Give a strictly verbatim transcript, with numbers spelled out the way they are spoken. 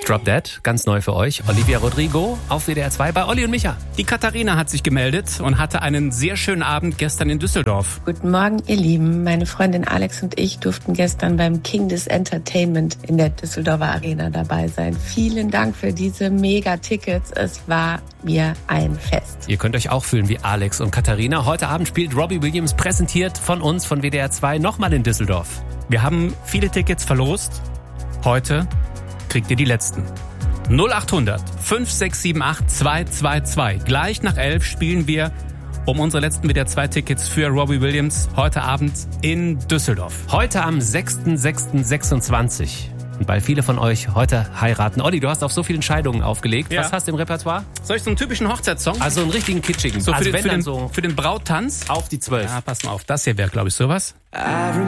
Drop Dead, ganz neu für euch. Olivia Rodrigo auf W D R zwei bei Olli und Micha. Die Katharina hat sich gemeldet und hatte einen sehr schönen Abend gestern in Düsseldorf. Guten Morgen, ihr Lieben. Meine Freundin Alex und ich durften gestern beim King des Entertainment in der Düsseldorfer Arena dabei sein. Vielen Dank für diese Mega-Tickets. Es war mir ein Fest. Ihr könnt euch auch fühlen wie Alex und Katharina. Heute Abend spielt Robbie Williams, präsentiert von uns, von W D R zwei, nochmal in Düsseldorf. Wir haben viele Tickets verlost. Heute kriegt ihr die letzten. null acht hundert fünf sechs sieben acht zwei zwei zwei. Gleich nach elf spielen wir um unsere letzten W D R zwei Tickets für Robbie Williams heute Abend in Düsseldorf. Heute am sechster sechster sechsundzwanzig. Und weil viele von euch heute heiraten. Olli, du hast auf so vielen Scheidungen aufgelegt. Ja. Was hast du im Repertoire? Soll ich so einen typischen Hochzeitssong? Also einen richtigen kitschigen. So für, also den, wenn für, dann den, so für den Brauttanz? auf die zwölf. Ja, pass mal auf. Das hier wäre, glaube ich, sowas.